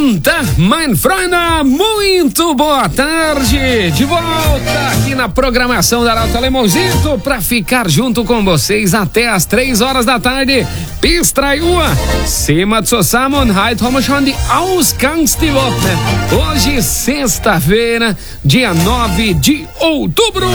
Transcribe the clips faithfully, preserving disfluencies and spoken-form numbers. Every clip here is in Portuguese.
Gunta, mein Freunde, muito boa tarde, de volta aqui na programação da Arauto Alemãozito para ficar junto com vocês até as três horas da tarde. Pistraiua, Sema zusammen, heute haben wir schon die Ausgangswoche. Hoje, sexta-feira, dia nove de outubro.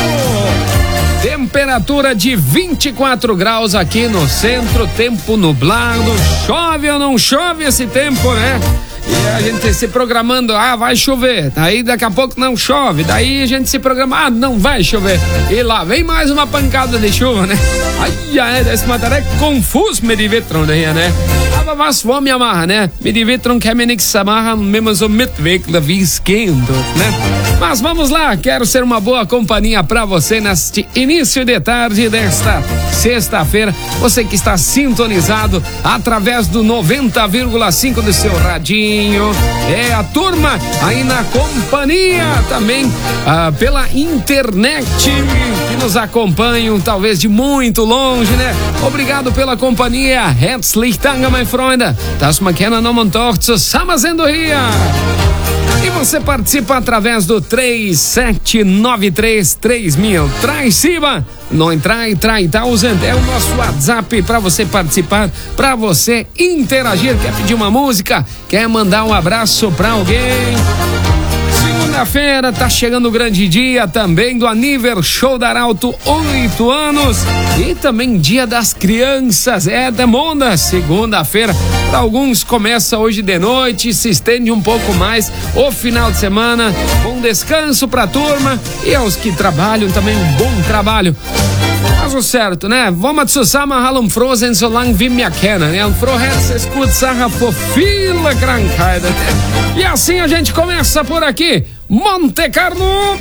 Temperatura de vinte e quatro graus aqui no centro, tempo nublado. Chove ou não chove esse tempo, né? E a gente se programando, ah, vai chover. Daí daqui a pouco não chove. Daí a gente se programa, ah, não vai chover. E lá vem mais uma pancada de chuva, né? Ai, ai, das mataré confuso med de Wittron daher, né? Aber was wollen wir machen, né? Mit de Wittron kann mir nichts machen, wenn man so mitwickelt, wie es geht, né? Mas vamos lá, quero ser uma boa companhia pra você neste início de tarde desta sexta-feira. Você que está sintonizado através do noventa vírgula cinco do seu radinho. É a turma aí na companhia também ah, pela internet que nos acompanham talvez de muito longe, né? Obrigado pela companhia. Herzlich Dank, mein Freunde. Das man kennen um und doch zusammen sind hier. E você participa através do três sete nove três três mil. Trai cima, não trai, trai thousand. É o nosso WhatsApp para você participar, para você interagir. Quer pedir uma música? Quer mandar um abraço para alguém? Segunda-feira tá chegando o grande dia também do Aniversário Show da Arauto, oito anos, e também Dia das Crianças, é da Monda. Segunda-feira, para alguns começa hoje de noite, se estende um pouco mais o final de semana, bom descanso pra turma e aos que trabalham também um bom trabalho. Mas o certo, né? Vamos zusammen hallen frozen solange wir mir kennen, né? Um froh Herz escuta Sache por viele Krankheiten. E assim a gente começa por aqui. Monte Carlo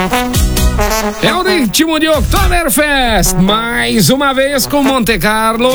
é o ritmo de Oktoberfest, mais uma vez com Monte Carlo.